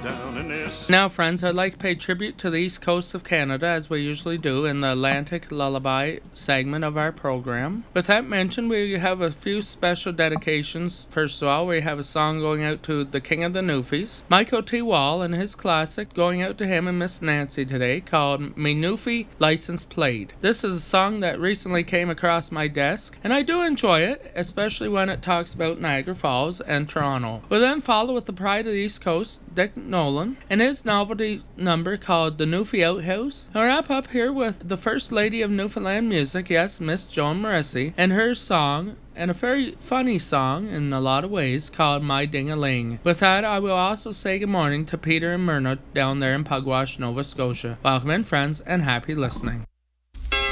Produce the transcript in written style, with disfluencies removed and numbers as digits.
down in this. Now, friends, I'd like to pay tribute to the East Coast of Canada, as we usually do in the Atlantic Lullaby segment of our program. With that mentioned, we have a few special dedications. First of all, we have a song going out to the King of the Newfies, Michael T. Wall, and his classic going out to him and Miss Nancy today, called Me Newfie License Played. This is a song that recently came across my desk, and I do enjoy it, especially when it talks about Niagara Falls and Toronto. We'll then follow with the pride of the East Coast, Dick Nolan, and his novelty number called The Newfie Outhouse. I'll wrap up here with the First Lady of Newfoundland music, yes, Miss Joan Morrissey, and her song, and a very funny song in a lot of ways, called My Ding-a-Ling. With that, I will also say good morning to Peter and Myrna down there in Pugwash, Nova Scotia. Welcome in, friends, and happy listening.